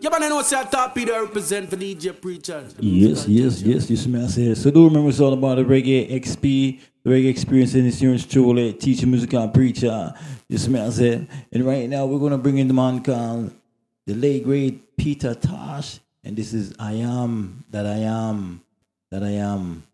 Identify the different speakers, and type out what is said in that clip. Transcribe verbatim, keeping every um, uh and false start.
Speaker 1: You man know say I top Peter represent for D J Preacher.
Speaker 2: Yes, yes, yes, you smell it. So do remember it's all about the reggae X P, the reggae experience in this year's truly teacher, music and preacher. You smell it. And right now we're gonna bring in the man called the late great Peter Tosh. And this is I Am That I Am That I Am.